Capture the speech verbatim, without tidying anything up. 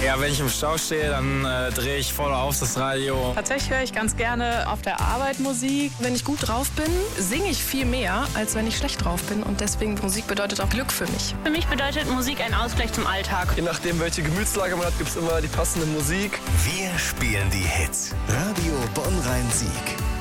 Ja, wenn ich im Stau stehe, dann äh, drehe ich voll auf das Radio. Tatsächlich höre ich ganz gerne auf der Arbeit Musik. Wenn ich gut drauf bin, singe ich viel mehr, als wenn ich schlecht drauf bin. Und deswegen, Musik bedeutet auch Glück für mich. Für mich bedeutet Musik ein Ausgleich zum Alltag. Je nachdem, welche Gemütslage man hat, gibt es immer die passende Musik. Wir spielen die Hits. Radio Bonn-Rhein-Sieg.